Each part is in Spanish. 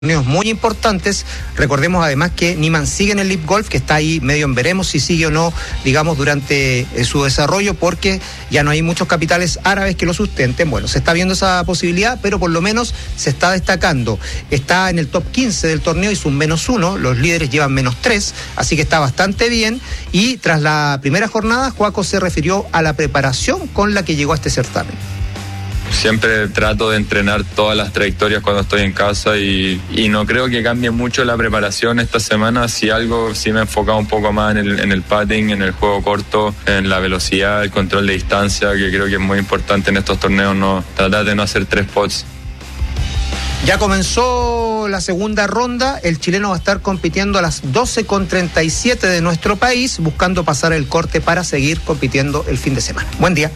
torneos muy importantes. Recordemos además que Niman sigue en el LIV Golf, que está ahí medio en veremos si sigue o no, digamos, durante su desarrollo, porque ya no hay muchos capitales árabes que lo sustenten. Bueno, se está viendo esa posibilidad, pero por lo menos se está destacando. Está en el top 15 del torneo, hizo un -1, los líderes llevan -3, así que está bastante bien. Y tras la primera jornada, Joaco se refirió a la preparación con la que llegó a este certamen. Siempre trato de entrenar todas las trayectorias cuando estoy en casa y no creo que cambie mucho la preparación esta semana. Si algo, sí me he enfocado un poco más en el putting, en el juego corto, en la velocidad, el control de distancia, que creo que es muy importante en estos torneos, tratar de no hacer 3 putts. Ya comenzó la segunda ronda, el chileno va a estar compitiendo a las 12:37 de nuestro país, buscando pasar el corte para seguir compitiendo el fin de semana. Buen día.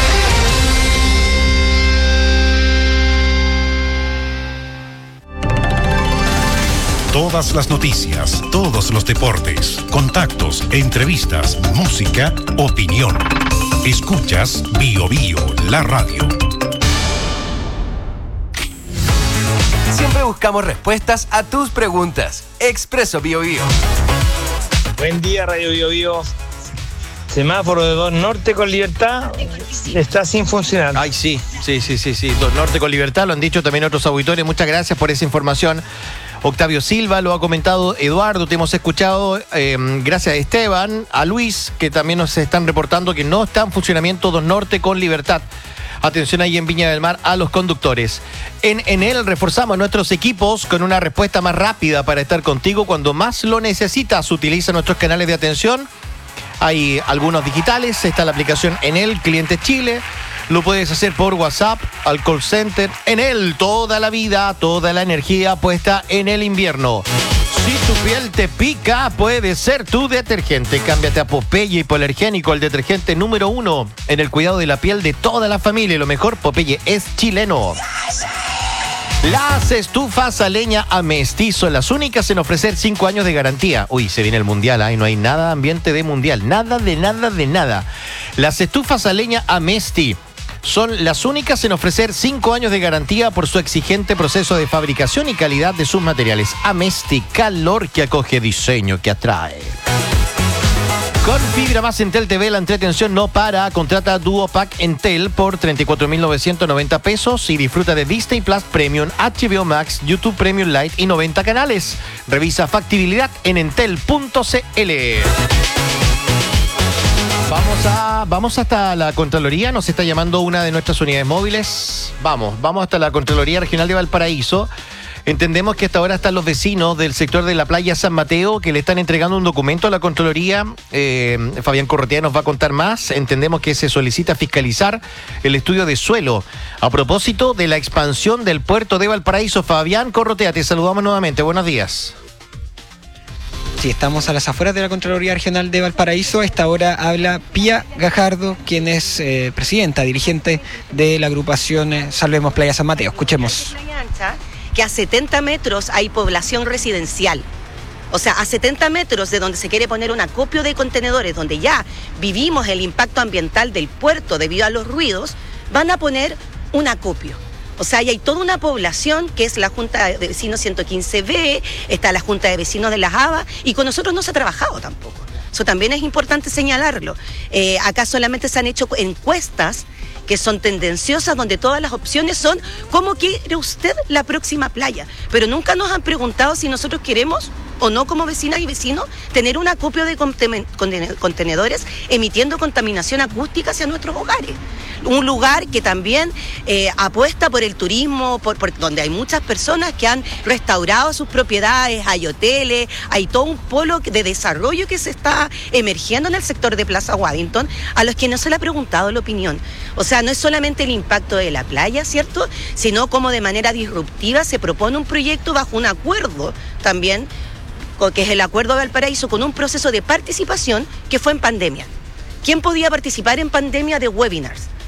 Todas las noticias, todos los deportes, contactos, entrevistas, música, opinión. Escuchas Bio Bio, la radio. Siempre buscamos respuestas a tus preguntas. Expreso Bio Bio. Buen día, Radio Bio Bio. Semáforo de 2 Norte con Libertad está sin funcionar. Ay, sí. 2 Norte con Libertad, lo han dicho también otros auditores. Muchas gracias por esa información. Octavio Silva lo ha comentado, Eduardo, te hemos escuchado, gracias a Esteban, a Luis, que también nos están reportando que no está en funcionamiento 2 Norte con Libertad. Atención ahí en Viña del Mar a los conductores. En él reforzamos nuestros equipos con una respuesta más rápida para estar contigo cuando más lo necesitas. Utiliza nuestros canales de atención. Hay algunos digitales, está la aplicación Enel, Clientes Chile. Lo puedes hacer por WhatsApp, al call center. Enel, toda la vida, toda la energía puesta en el invierno. Si tu piel te pica, puede ser tu detergente. Cámbiate a Popeye Hipoalergénico, el detergente número 1 en el cuidado de la piel de toda la familia. Y lo mejor, Popeye es chileno. Las estufas a leña Amesti son las únicas en ofrecer 5 años de garantía. Uy, se viene el mundial, ahí no hay nada ambiente de mundial. Nada de nada. Las estufas a leña Amesti son las únicas en ofrecer 5 años de garantía por su exigente proceso de fabricación y calidad de sus materiales. Amesti, calor que acoge, diseño que atrae. Con Fibra Más Entel TV, la entretención no para. Contrata Duo Pack Entel por 34.990 pesos y disfruta de Disney Plus Premium, HBO Max, YouTube Premium Lite y 90 canales. Revisa factibilidad en entel.cl. Vamos hasta la Contraloría, nos está llamando una de nuestras unidades móviles. Vamos hasta la Contraloría Regional de Valparaíso. Entendemos que hasta ahora están los vecinos del sector de la playa San Mateo que le están entregando un documento a la Contraloría. Fabián Corrotea nos va a contar más. Entendemos que se solicita fiscalizar el estudio de suelo a propósito de la expansión del puerto de Valparaíso. Fabián Corrotea, te saludamos nuevamente. Buenos días. Sí, estamos a las afueras de la Contraloría Regional de Valparaíso. A esta hora habla Pía Gajardo, quien es presidenta, dirigente de la agrupación Salvemos Playa San Mateo. Escuchemos. Que a 70 metros hay población residencial. O sea, a 70 metros de donde se quiere poner un acopio de contenedores, donde ya vivimos el impacto ambiental del puerto debido a los ruidos, van a poner un acopio. O sea, y hay toda una población que es la Junta de Vecinos 115B, está la Junta de Vecinos de las ABA, y con nosotros no se ha trabajado tampoco. Eso también es importante señalarlo. Acá solamente se han hecho encuestas que son tendenciosas, donde todas las opciones son ¿cómo quiere usted la próxima playa? Pero nunca nos han preguntado si nosotros queremos o no, como vecinas y vecinos, tener un acopio de contenedores emitiendo contaminación acústica hacia nuestros hogares. Un lugar que también apuesta por el turismo, por donde hay muchas personas que han restaurado sus propiedades, hay hoteles, hay todo un polo de desarrollo que se está emergiendo en el sector de Plaza Waddington, a los que no se le ha preguntado la opinión. O sea, no es solamente el impacto de la playa, ¿cierto?, sino cómo de manera disruptiva se propone un proyecto bajo un acuerdo también, que es el Acuerdo de Valparaíso, con un proceso de participación que fue en pandemia. ¿Quién podía participar en pandemia de webinars?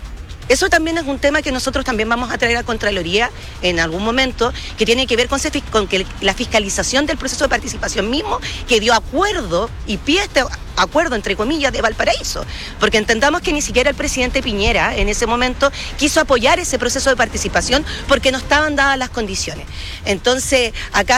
Eso también es un tema que nosotros también vamos a traer a Contraloría en algún momento, que tiene que ver con que la fiscalización del proceso de participación mismo, que dio acuerdo y pie este acuerdo, entre comillas, de Valparaíso. Porque entendamos que ni siquiera el presidente Piñera en ese momento quiso apoyar ese proceso de participación porque no estaban dadas las condiciones. Entonces, acá